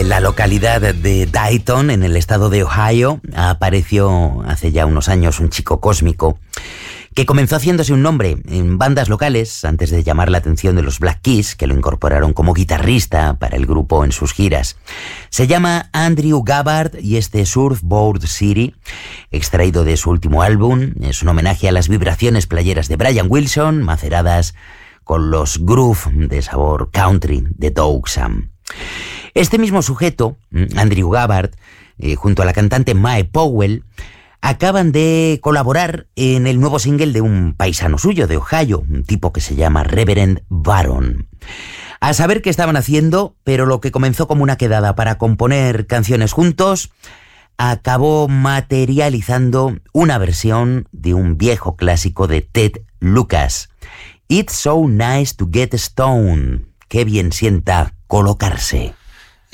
la localidad de Dayton, en el estado de Ohio, apareció hace ya unos años un chico cósmico que comenzó haciéndose un nombre en bandas locales antes de llamar la atención de los Black Keys, que lo incorporaron como guitarrista para el grupo en sus giras. Se llama Andrew Gabbard y este Surfboard City, extraído de su último álbum, es un homenaje a las vibraciones playeras de Brian Wilson, maceradas con los groove de sabor country de Doug Sam. Este mismo sujeto, Andrew Gabbard, junto a la cantante Mae Powell, acaban de colaborar en el nuevo single de un paisano suyo de Ohio, un tipo que se llama Reverend Baron. A saber qué estaban haciendo, pero lo que comenzó como una quedada para componer canciones juntos, acabó materializando una versión de un viejo clásico de Ted Lucas. It's so nice to get stoned. Qué bien sienta colocarse.